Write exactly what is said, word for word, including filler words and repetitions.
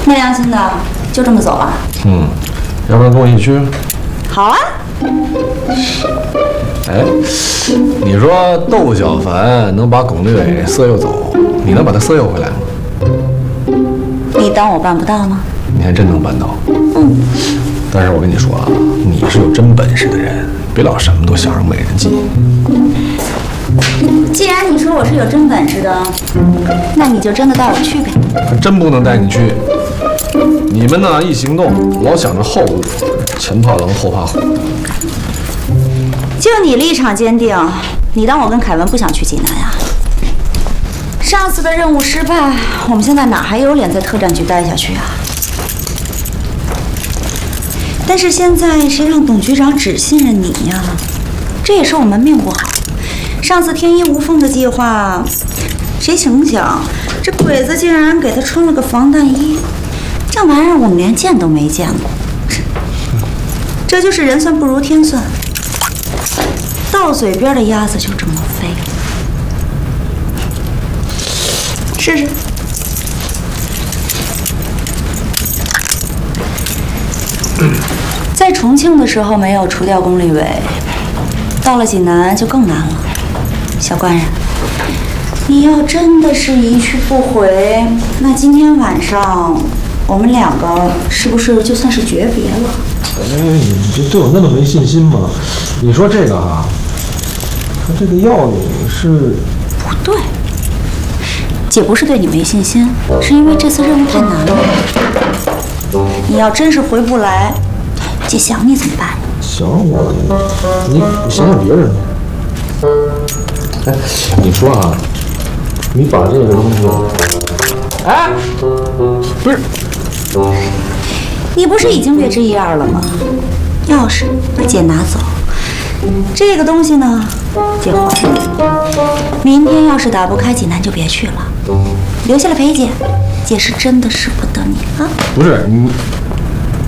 没良心的，就这么走啊？ 嗯，要不然跟我一起去？ 好啊。 哎，你说窦小凡能把巩立伟色诱走，你能把他色诱回来吗？ 你当我办不到吗？ 你还真能办到。嗯。但是我跟你说啊，你是有真本事的人，别老什么都想着美人计。 既然你说我是有真本事的，那你就真的带我去呗。 还真不能带你去。你们呢，一行动老想着后路，前怕狼后怕虎。 就你立场坚定，你当我跟凯文不想去济南呀？上次的任务失败，我们现在哪还有脸在特战局待下去啊？但是现在谁让董局长只信任你呀？这也是我们命不好。上次天衣无缝的计划，谁成想这鬼子竟然给他穿了个防弹衣，这玩意儿我们连见都没见过。这就是人算不如天算，到嘴边的鸭子就这么飞。试试。在重庆的时候没有除掉龚立伟，到了济南就更难了。小官人，你要真的是一去不回，那今天晚上我们两个是不是就算是诀别了？ 哎，你这对我那么没信心吗？你说这个啊，它这个药引是不对。姐不是对你没信心，是因为这次任务太难了。你要真是回不来，姐想你怎么办？ 想我，你你想想别人。哎，你说啊，你把这个东西，哎，不是， 你不是已经略知一二了吗？钥匙，姐拿走。这个东西呢，姐还你。明天要是打不开济南，就别去了，留下来陪姐。姐是真的舍不得你啊。 不是你。